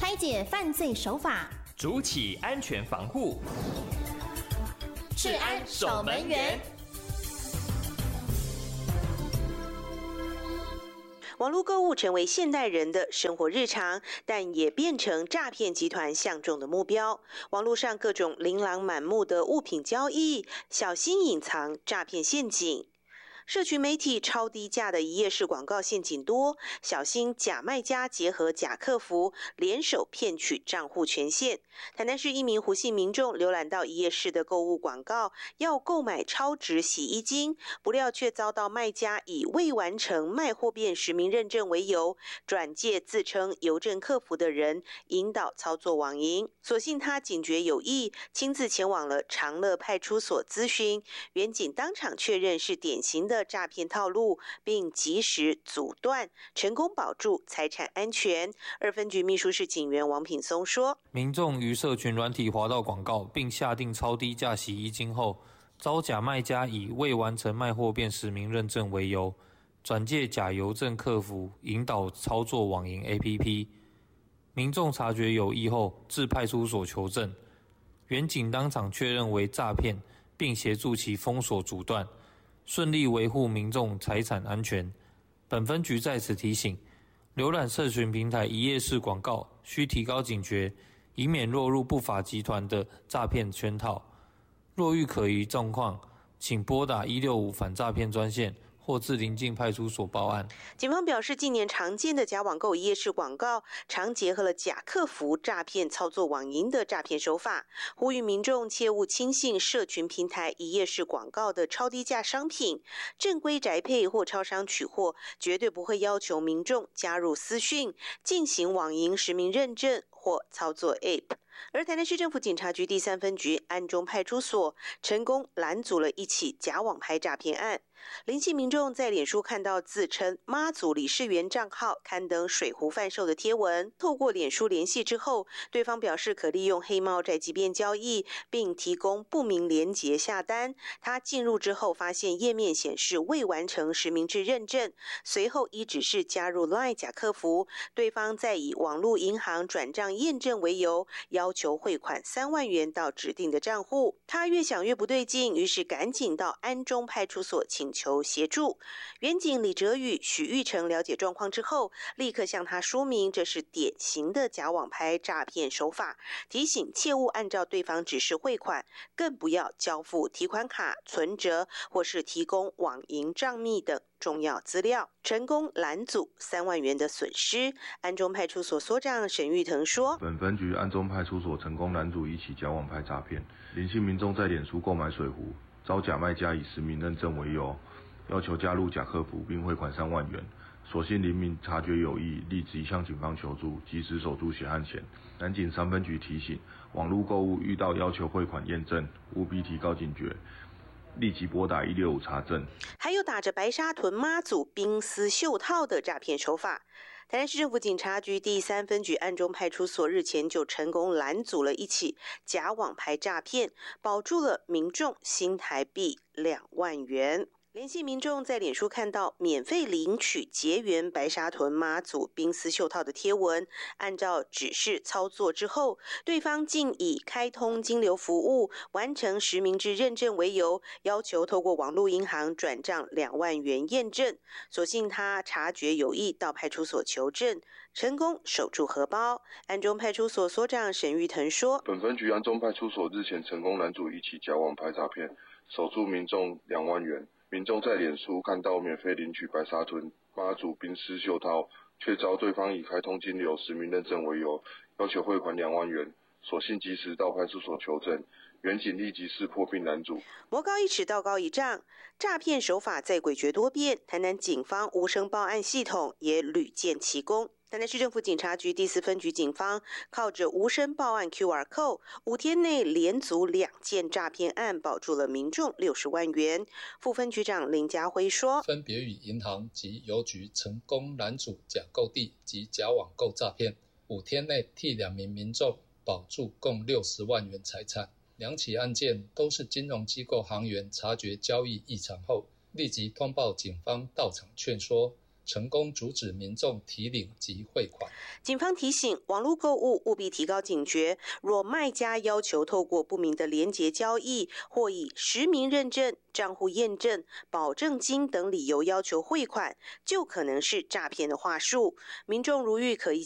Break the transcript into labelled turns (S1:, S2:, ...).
S1: 拆解犯罪手法，
S2: 筑起安全防护。
S1: 治安守门员。
S3: 网络购物成为现代人的生活日常，但也变成诈骗集团相中的目标。网络上各种琳琅满目的物品交易，小心隐藏诈骗陷阱。社群媒体超低价的一页式广告陷阱多，小心假卖家结合假客服联手骗取账户权限。台南市一名胡姓民众浏览到一页式的购物广告，要购买超值洗衣精，不料却遭到卖家以未完成卖货变实名认证为由，转介自称邮政客服的人，引导操作网银。所幸他警觉有异，亲自前往了长乐派出所咨询，员警当场确认是典型的诈骗套路，并及时阻断，成功保住财产安全。二分局秘书室警员王品松说，
S4: 民众于社群软体滑到广告，并下定超低价洗衣精后，遭假卖家以未完成卖货变实名认证为由，转介假邮政客服引导操作网银 APP。 民众察觉有异后，至派出所求证，员警当场确认为诈骗，并协助其封锁阻断，顺利维护民众财产安全。本分局在此提醒，浏览社群平台一页式广告需提高警觉，以免落入不法集团的诈骗圈套。若遇可疑状况，请拨打165反诈骗专线或至邻近派出所报案。
S3: 警方表示，近年常见的假网购一页式广告，常结合了假客服诈骗操作网银的诈骗手法，呼吁民众切勿轻信社群平台一页式广告的超低价商品。正规宅配或超商取货，绝对不会要求民众加入私讯，进行网银实名认证或操作 App。而台南市政府警察局第3分局安中派出所成功拦阻了一起假网拍诈骗案。林姓民众在脸书看到自称妈祖理事员账号刊登水壶贩售的贴文，透过脸书联系之后，对方表示可利用黑猫宅急便交易，并提供不明连结下单。他进入之后发现页面显示未完成实名制认证，随后依指示加入 LINE 假客服，对方再以网络银行转账验证为由，要求汇款3万元到指定的账户。他越想越不对劲，于是赶紧到安中派出所请求协助。员警李哲宇、许玉成了解状况之后，立刻向他说明这是典型的假网拍诈骗手法，提醒切勿按照对方指示汇款，更不要交付提款卡、存折或是提供网银账密等重要资料，成功拦阻3万元的损失。安中派出所所长沈玉腾说，
S5: 本分局安中派出所成功拦阻一起假网拍诈骗，林姓民众在脸书购买水壶，遭假卖家以实名认证为由，要求加入假客服并汇款3万元。所幸林民察觉有异，立即向警方求助，及时守住血案前。南警3分局提醒，网络购物遇到要求汇款验证，务必提高警觉，立即拨打165查证。
S3: 还有打着白沙屯妈祖冰丝袖套的诈骗手法。台南市政府警察局第3分局安中派出所日前就成功拦阻了一起假网拍诈骗，保住了民众新台币2万元。联系民众在脸书看到免费领取结缘白沙屯妈祖冰丝袖套的贴文，按照指示操作之后，对方竟以开通金流服务、完成实名制认证为由，要求透过网络银行转账2万元验证。所幸他察觉有异，到派出所求证，成功守住荷包。安中派出所所长沈玉腾说，
S6: 本分局安中派出所日前成功拦阻一起假网拍诈骗，守住民众2万元。民众在脸书看到免费领取白沙屯妈祖冰丝袖套，却遭对方以开通金流实名认证为由，要求汇款2万元。所幸及时到派出所求证，员警立即识破并拦阻。
S3: 魔高一尺，道高一丈，诈骗手法再诡谲多变，台南警方无声报案系统也屡见奇功。台南市政府警察局第4分局警方靠着无声报案 QR Code，5天内连组2件诈骗案，保住了民众60万元。副分局长林家辉说，
S7: 分别与银行及邮局成功拦阻假购地及假网购诈骗，5天内替2名民众保住共60万元财产。2起案件都是金融机构行员察觉交易异常后，立即通报警方到场劝说， 成功阻止民众提领及汇款。
S3: 警方提醒，网络购物务必提高警觉，若卖家要求透过不明的连结交易，或以实名认证、账户验证、保证金等理由要求汇款，就可能是诈骗的话术。民众如遇可疑